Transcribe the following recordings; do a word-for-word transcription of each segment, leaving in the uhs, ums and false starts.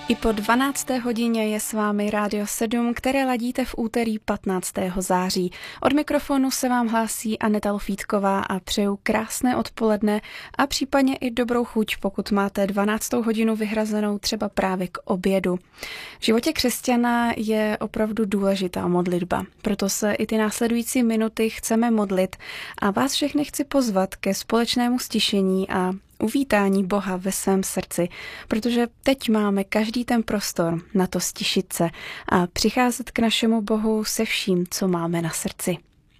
I po dvanácté hodině je s vámi Rádio sedm, které ladíte v úterý patnáctého září. Od mikrofonu se vám hlásí Aneta Lofítková a přeju krásné odpoledne a případně i dobrou chuť, pokud máte dvanáctou hodinu vyhrazenou třeba právě k obědu. V životě křesťana je opravdu důležitá modlitba, proto se i ty následující minuty chceme modlit a vás všechny chci pozvat ke společnému stišení a uvítání Boha ve svém srdci, protože teď máme každý ten prostor na to stišit se a přicházet k našemu Bohu se vším, co máme na srdci.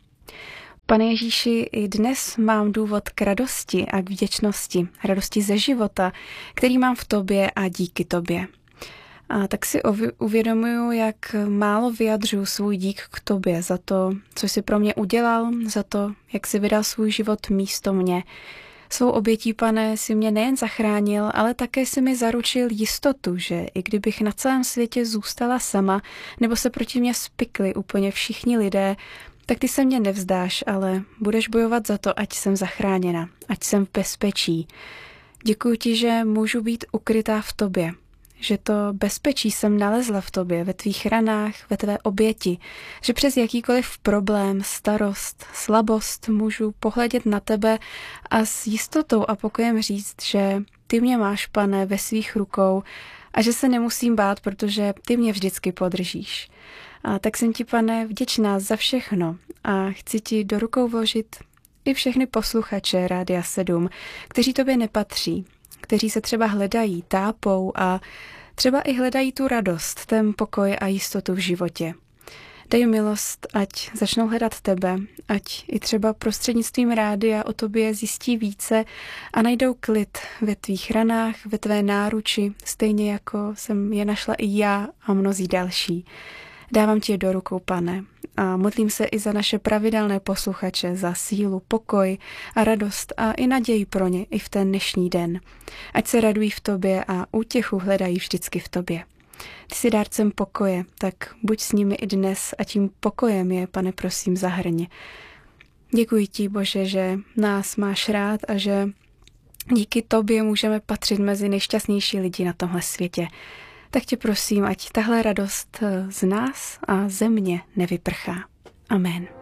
Pane Ježíši, i dnes mám důvod k radosti a k vděčnosti, radosti ze života, který mám v tobě a díky tobě. A tak si uvědomuju, jak málo vyjadřuju svůj dík k tobě za to, co jsi pro mě udělal, za to, jak jsi vydal svůj život místo mě. Svou obětí, Pane, si mě nejen zachránil, ale také si mi zaručil jistotu, že i kdybych na celém světě zůstala sama, nebo se proti mě spikli úplně všichni lidé, tak ty se mě nevzdáš, ale budeš bojovat za to, ať jsem zachráněna, ať jsem v bezpečí. Děkuji ti, že můžu být ukrytá v tobě, že to bezpečí jsem nalezla v tobě, ve tvých ranách, ve tvé oběti, že přes jakýkoliv problém, starost, slabost můžu pohledět na tebe a s jistotou a pokojem říct, že ty mě máš, Pane, ve svých rukou a že se nemusím bát, protože ty mě vždycky podržíš. A tak jsem ti, Pane, vděčná za všechno a chci ti do rukou vložit i všechny posluchače Rádia sedm, kteří tobě nepatří, kteří se třeba hledají, tápou a třeba i hledají tu radost, ten pokoj a jistotu v životě. Dej milost, ať začnou hledat tebe, ať i třeba prostřednictvím rádia o tobě zjistí více a najdou klid ve tvých ranách, ve tvé náruči, stejně jako jsem je našla i já a mnozí další. Dávám ti je do rukou, Pane, a modlím se i za naše pravidelné posluchače, za sílu, pokoj a radost a i naději pro ně i v ten dnešní den. Ať se radují v tobě a útěchu hledají vždycky v tobě. Ty jsi dárcem pokoje, tak buď s nimi i dnes a tím pokojem je, Pane, prosím, zahrň. Děkuji ti, Bože, že nás máš rád a že díky tobě můžeme patřit mezi nejšťastnější lidi na tomhle světě. Tak tě prosím, ať tahle radost z nás a ze mě nevyprchá. Amen.